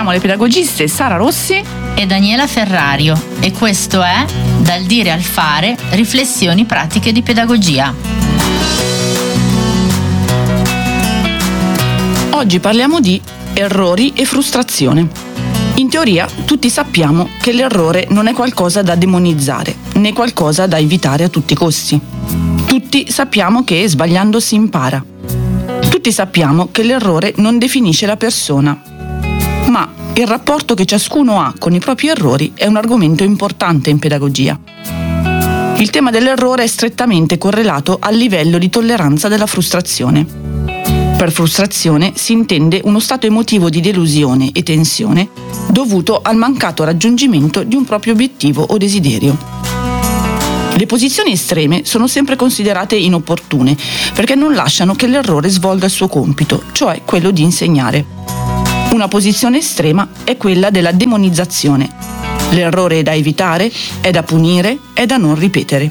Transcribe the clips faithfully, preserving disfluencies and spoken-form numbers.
Siamo le pedagogiste Sara Rossi e Daniela Ferrario e questo è Dal dire al fare, riflessioni pratiche di pedagogia. Oggi parliamo di errori e frustrazione. In teoria tutti sappiamo che l'errore non è qualcosa da demonizzare, né qualcosa da evitare a tutti i costi. Tutti sappiamo che sbagliando si impara. Tutti sappiamo che l'errore non definisce la persona, ma il rapporto che ciascuno ha con i propri errori è un argomento importante in pedagogia. Il tema dell'errore è strettamente correlato al livello di tolleranza della frustrazione. Per frustrazione si intende uno stato emotivo di delusione e tensione dovuto al mancato raggiungimento di un proprio obiettivo o desiderio. Le posizioni estreme sono sempre considerate inopportune perché non lasciano che l'errore svolga il suo compito, cioè quello di insegnare. Una posizione estrema è quella della demonizzazione. L'errore è da evitare, è da punire, è da non ripetere.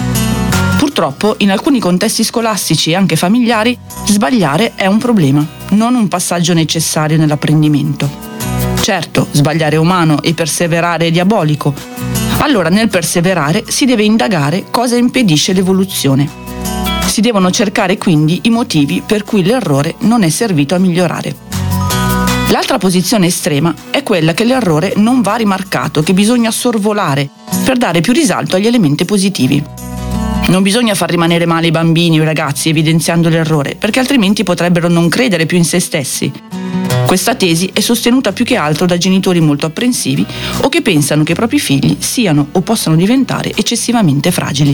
Purtroppo, in alcuni contesti scolastici e anche familiari, sbagliare è un problema, non un passaggio necessario nell'apprendimento. Certo, sbagliare è umano e perseverare è diabolico. Allora, nel perseverare si deve indagare cosa impedisce l'evoluzione. Si devono cercare quindi i motivi per cui l'errore non è servito a migliorare. L'altra posizione estrema è quella che l'errore non va rimarcato, che bisogna sorvolare per dare più risalto agli elementi positivi. Non bisogna far rimanere male i bambini o i ragazzi evidenziando l'errore, perché altrimenti potrebbero non credere più in se stessi. Questa tesi è sostenuta più che altro da genitori molto apprensivi o che pensano che i propri figli siano o possano diventare eccessivamente fragili.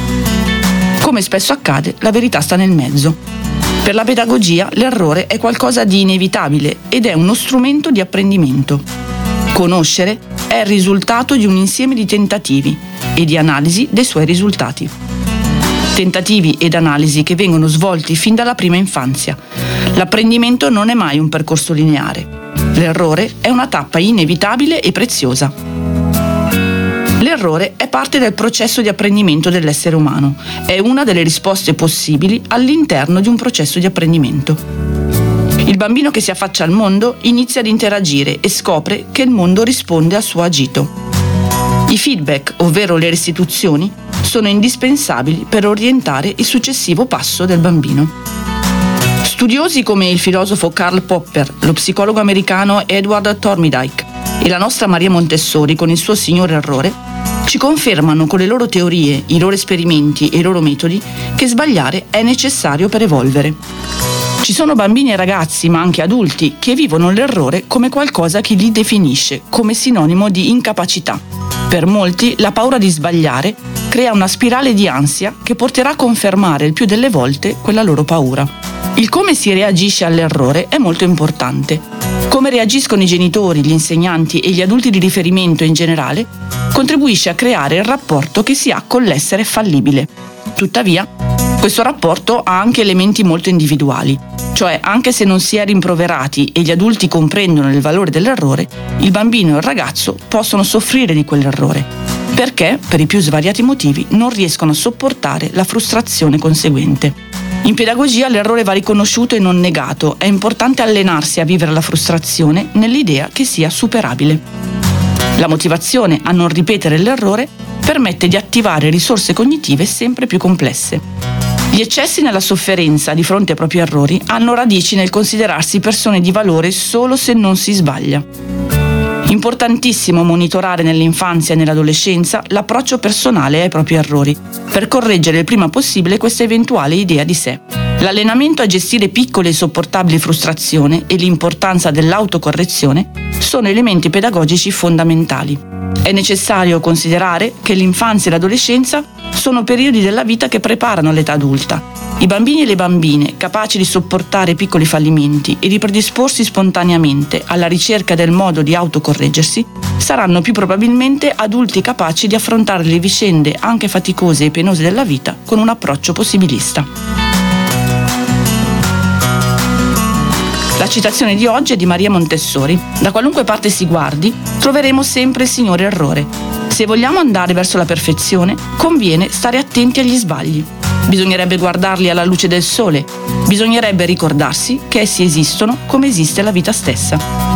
Come spesso accade, la verità sta nel mezzo. Per la pedagogia l'errore è qualcosa di inevitabile ed è uno strumento di apprendimento. Conoscere è il risultato di un insieme di tentativi e di analisi dei suoi risultati. Tentativi ed analisi che vengono svolti fin dalla prima infanzia. L'apprendimento non è mai un percorso lineare. L'errore è una tappa inevitabile e preziosa. L'errore è parte del processo di apprendimento dell'essere umano. È una delle risposte possibili all'interno di un processo di apprendimento. Il bambino che si affaccia al mondo inizia ad interagire e scopre che il mondo risponde al suo agito. I feedback, ovvero le restituzioni, sono indispensabili per orientare il successivo passo del bambino. Studiosi come il filosofo Karl Popper, lo psicologo americano Edward Thorndike e la nostra Maria Montessori con il suo signor errore ci confermano con le loro teorie, i loro esperimenti e i loro metodi che sbagliare è necessario per evolvere. Ci sono bambini e ragazzi, ma anche adulti, che vivono l'errore come qualcosa che li definisce, come sinonimo di incapacità. Per molti la paura di sbagliare crea una spirale di ansia che porterà a confermare il più delle volte quella loro paura. Il come si reagisce all'errore è molto importante. Come reagiscono i genitori, gli insegnanti e gli adulti di riferimento in generale contribuisce a creare il rapporto che si ha con l'essere fallibile. Tuttavia, questo rapporto ha anche elementi molto individuali, cioè anche se non si è rimproverati e gli adulti comprendono il valore dell'errore, il bambino e il ragazzo possono soffrire di quell'errore, perché, per i più svariati motivi, non riescono a sopportare la frustrazione conseguente. In pedagogia l'errore va riconosciuto e non negato, è importante allenarsi a vivere la frustrazione nell'idea che sia superabile. La motivazione a non ripetere l'errore permette di attivare risorse cognitive sempre più complesse. Gli eccessi nella sofferenza di fronte ai propri errori hanno radici nel considerarsi persone di valore solo se non si sbaglia. Importantissimo monitorare nell'infanzia e nell'adolescenza l'approccio personale ai propri errori, per correggere il prima possibile questa eventuale idea di sé. L'allenamento a gestire piccole e sopportabili frustrazioni e l'importanza dell'autocorrezione sono elementi pedagogici fondamentali. È necessario considerare che l'infanzia e l'adolescenza sono periodi della vita che preparano l'età adulta. I bambini e le bambine, capaci di sopportare piccoli fallimenti e di predisporsi spontaneamente alla ricerca del modo di autocorreggersi, saranno più probabilmente adulti capaci di affrontare le vicende anche faticose e penose della vita con un approccio possibilista. La citazione di oggi è di Maria Montessori. Da qualunque parte si guardi, troveremo sempre il signore errore. Se vogliamo andare verso la perfezione, conviene stare attenti agli sbagli. Bisognerebbe guardarli alla luce del sole. Bisognerebbe ricordarsi che essi esistono come esiste la vita stessa.